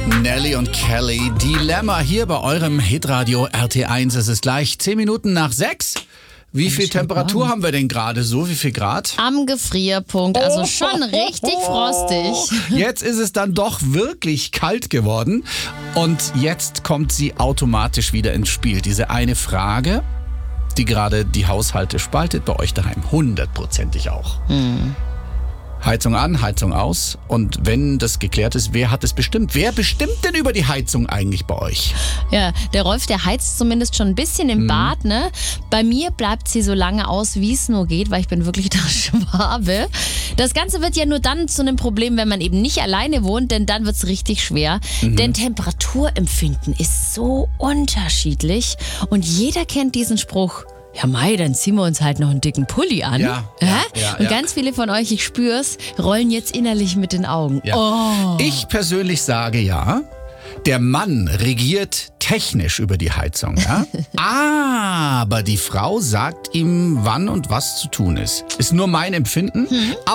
Nelly und Kelly, Dilemma hier bei eurem Hitradio RT1. Es ist gleich 10 Minuten nach 6. Wie viel Temperatur haben wir denn gerade so? Wie viel Grad? Am Gefrierpunkt, also schon richtig frostig. Jetzt ist es dann doch wirklich kalt geworden. Und jetzt kommt sie automatisch wieder ins Spiel. Diese eine Frage, die gerade die Haushalte spaltet, bei euch daheim. 100%ig auch. Heizung an, Heizung aus. Und wenn das geklärt ist, wer hat es bestimmt? Wer bestimmt denn über die Heizung eigentlich bei euch? Ja, der Rolf, der heizt zumindest schon ein bisschen im Bad, ne? Bei mir bleibt sie so lange aus, wie es nur geht, weil ich bin wirklich der Schwabe. Das Ganze wird ja nur dann zu einem Problem, wenn man eben nicht alleine wohnt, denn dann wird es richtig schwer. Denn Temperaturempfinden ist so unterschiedlich und jeder kennt diesen Spruch. Ja Mai, dann ziehen wir uns halt noch einen dicken Pulli an. Ja. Und ganz viele von euch, ich spür's, rollen jetzt innerlich mit den Augen. Ja. Oh. Ich persönlich sage ja, der Mann regiert technisch über die Heizung, ja? Aber die Frau sagt ihm, wann und was zu tun ist. Ist nur mein Empfinden.